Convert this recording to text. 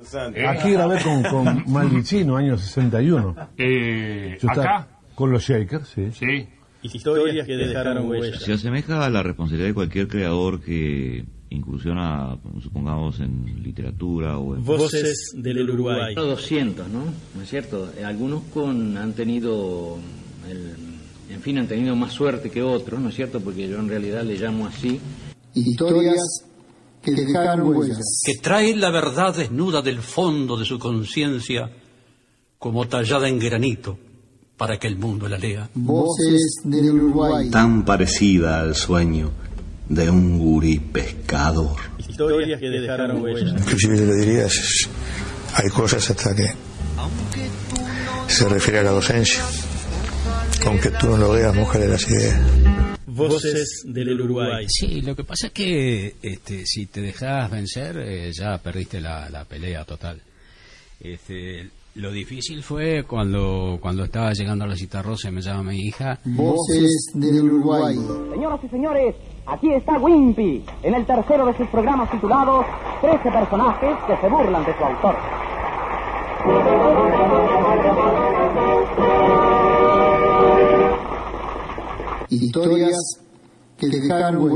Aquí grabé con Malvicino, año 61. ¿Acá? Con los Shakers, sí. Sí. Historias que dejaron huellas. Se asemeja a la responsabilidad de cualquier creador que incursiona, supongamos, en literatura o en... Voces del Uruguay. 200, ¿no? ¿No es cierto? Algunos han tenido, han tenido más suerte que otros, ¿no es cierto? Porque yo en realidad le llamo así. Historias que dejaron huellas. Que trae la verdad desnuda del fondo de su conciencia, como tallada en granito, para que el mundo la lea. Voces del Uruguay. Tan parecida al sueño de un gurí pescador. Historias que dejaron huellas. Inclusive te lo diría, hay cosas hasta que se refiere a la docencia. Aunque tú no lo veas, mójale las ideas. Voces del Uruguay. Sí, lo que pasa es que si te dejas vencer, ya perdiste la pelea total. Lo difícil fue cuando estaba llegando a la Citarrosa y me llama mi hija. Voces del Uruguay. Señoras y señores, aquí está Wimpy, en el tercero de sus programas titulados 13 personajes que se burlan de su autor. Historias que dejaron huellas.